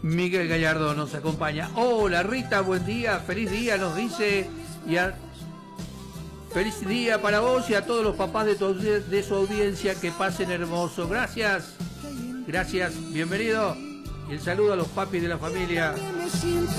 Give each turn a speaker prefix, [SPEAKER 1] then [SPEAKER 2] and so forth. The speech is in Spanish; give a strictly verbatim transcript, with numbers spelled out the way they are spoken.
[SPEAKER 1] Miguel Gallardo nos acompaña. Hola Rita, buen día, feliz día, nos dice. Y a... Feliz día para vos y a todos los papás de, tu, de su audiencia, que pasen hermoso. Gracias, gracias, bienvenido. Y el saludo a los papis de la familia.